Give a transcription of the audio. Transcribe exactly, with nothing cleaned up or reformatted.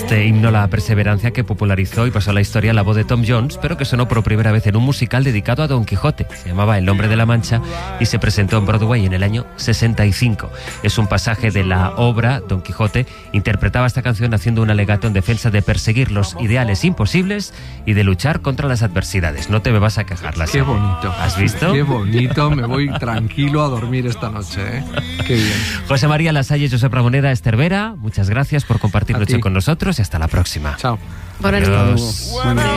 Este himno a la perseverancia que popularizó y pasó a la historia la voz de Tom Jones, pero que sonó por primera vez en un musical dedicado a Don Quijote. Se llamaba El hombre de la Mancha y se presentó en Broadway en el año sesenta y cinco. Es un pasaje de la obra. Don Quijote interpretaba esta canción haciendo un alegato en defensa de perseguir los ideales imposibles y de luchar contra las adversidades. No te me vas a quejar, Lasai. Qué bonito. ¿Has visto? Qué bonito. Me voy tranquilo a dormir esta noche, ¿eh? Qué bien. José María Lasalle, Josep Ramoneda, Esther Vera, muchas gracias por compartir noche con nosotros y hasta la próxima. Chao. Buenas noches. Buenas noches.